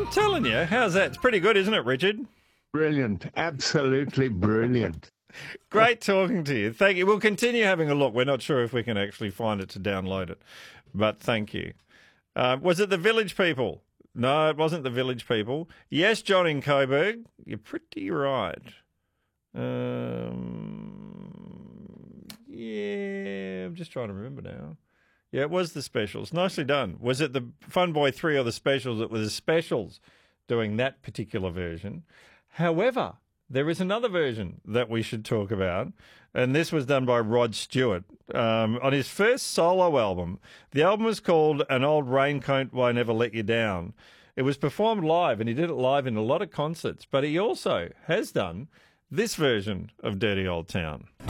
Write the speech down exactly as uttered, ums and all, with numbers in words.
telling you, how's that? It's pretty good, isn't it, Richard? Brilliant. Absolutely brilliant. Great talking to you. Thank you. We'll continue having a look. We're not sure if we can actually find it to download it, but thank you. Uh, was it the Village People? No, it wasn't the Village People. Yes, John in Coburg. You're pretty right. Um, yeah, I'm just trying to remember now. Yeah, it was the Specials. Nicely done. Was it the Fun Boy three or the Specials? It was the Specials doing that particular version. However, there is another version that we should talk about, and this was done by Rod Stewart um, on his first solo album. The album was called An Old Raincoat Won't Ever Let You Down. It was performed live, and he did it live in a lot of concerts, but he also has done this version of Dirty Old Town.